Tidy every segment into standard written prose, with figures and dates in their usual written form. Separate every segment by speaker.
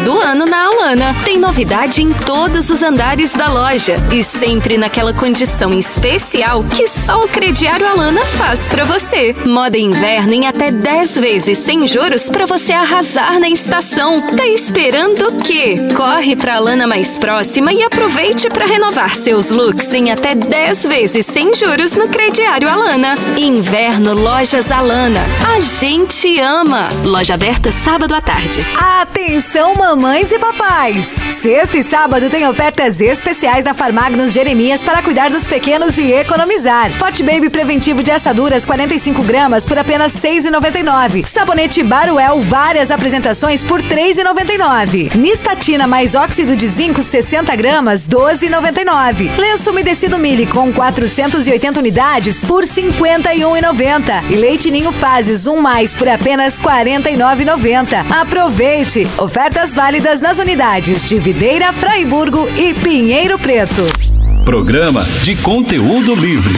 Speaker 1: do ano na Alana. Tem novidade em todos os andares da loja e sempre naquela condição especial que só o crediário Alana faz pra você. Moda inverno em até 10 vezes sem juros pra você arrasar na estação. Tá esperando o quê? Corre pra Alana mais próxima e aproveite pra renovar seus looks em até 10 vezes sem juros no crediário Alana. Inverno Lojas Alana. A gente ama. Loja aberta sábado à tarde.
Speaker 2: Atenção, mamães e papais! Sexta e sábado tem ofertas especiais na Farmagnos Jeremias para cuidar dos pequenos e economizar. Forte Baby preventivo de assaduras 45 gramas por apenas R$ 6,99. Sabonete Baruel várias apresentações por R$ 3,99. Nistatina mais óxido de zinco 60 gramas, R$ 12,99. Lenço umedecido Mili com 480 unidades por R$ 51,90. E leite Ninho Fases 1+, por apenas R$ 49,90. Aproveite! Ofertas válidas nas unidades de Videira, Fraiburgo e Pinheiro Preto.
Speaker 3: Programa de conteúdo livre.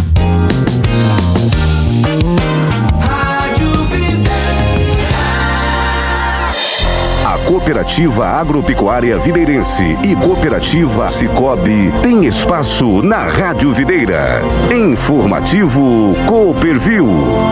Speaker 4: A Cooperativa Agropecuária Videirense e Cooperativa Cicobi tem espaço na Rádio Videira. Informativo Cooperview.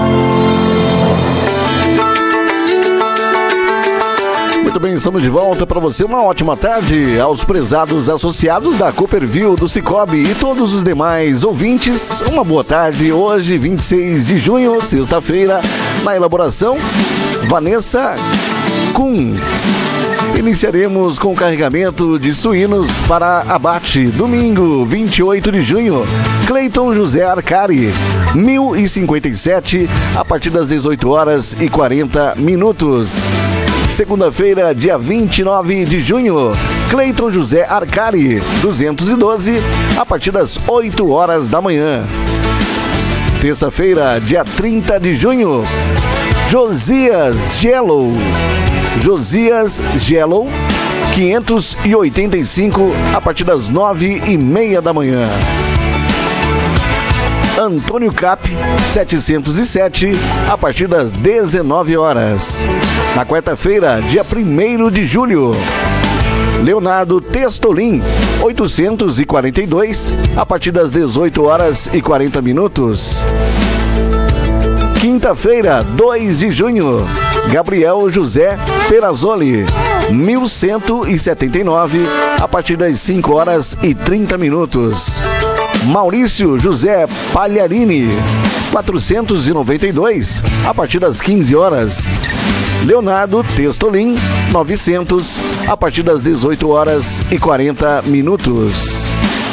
Speaker 5: Muito bem, estamos de volta para você. Uma ótima tarde aos prezados associados da Cooperview, do Cicobi e todos os demais ouvintes. Uma boa tarde. Hoje, 26 de junho, sexta-feira, na elaboração, Vanessa Kuhn. Iniciaremos com o carregamento de suínos para abate. Domingo, 28 de junho, Cleiton José Arcari, 1057, a partir das 18 horas e 40 minutos. Segunda-feira, dia 29 de junho, Cleiton José Arcari, 212, a partir das 8 horas da manhã. Terça-feira, dia 30 de junho, Josias Gelo, 585, a partir das 9h30 da manhã. Antônio Cap, 707, a partir das 19 horas. Na quarta-feira, dia 1º de julho, Leonardo Testolin, 842, a partir das 18 horas e 40 minutos. Quinta-feira, 2 de junho, Gabriel José Perazzoli, 1179, a partir das 5 horas e 30 minutos. Maurício José Pagliarini, 492, a partir das 15 horas. Leonardo Testolin, 900, a partir das 18 horas e 40 minutos.